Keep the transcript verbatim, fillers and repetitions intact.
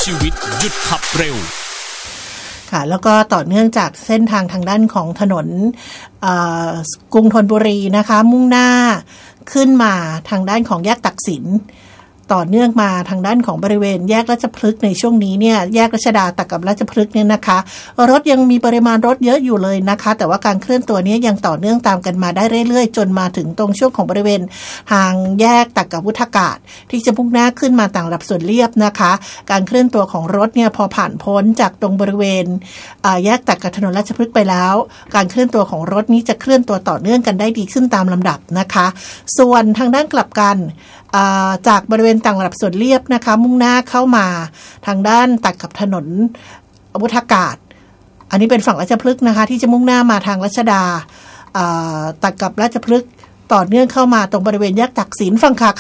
ชีวิตหยุดขับเร็วค่ะแล้วก็ต่อเนื่องจากเส้นทางทางด้านของถนนกรุงธนบุรีนะคะมุ่งหน้าขึ้นมาทางด้านของแยกตักสินต่อเนื่องมาทางด้านของบริเวณแยกราชพฤกษ์ในช่วงนี้เนี่ยแยกรัชดาตัดกับราชพฤกษ์เนี่ยนะคะรถยังมีปริมาณรถเยอะอยู่เลยนะคะแต่ว่าการเคลื่อนตัวนี้ยังต่อเนื่องตามกันมาได้เรื่อยๆจนมาถึงตรงช่วงของบริเวณทางแยกตัดกับวุฒากาศที่จะมุ่งหน้าขึ้นมาต่างระดับส่วนเรียบนะคะการเคลื่อนตัวของรถเนี่ยพอผ่านพ้นจากตรงบริเวณแยกตัดกับถนนราชพฤกษ์ไปแล้วการเคลื่อนตัวของรถนี้จะเคลื่อนตัวต่อเนื่องกันได้ดีขึ้นตามลำดับนะคะส่วนทางด้านกลับกันจากบริเวณต่างระดับส่วนเรียบนะคะมุ่งหน้าเข้ามาทางด้านตัดกับถนนวุฒากาศอันนี้เป็นฝั่งราชพฤกษ์นะคะที่จะมุ่งหน้ามาทางรัชดาตัดกับราชพฤกษ์ต่อเนื่องเข้ามาตรงบริเวณแยกตักสินฝั่งขา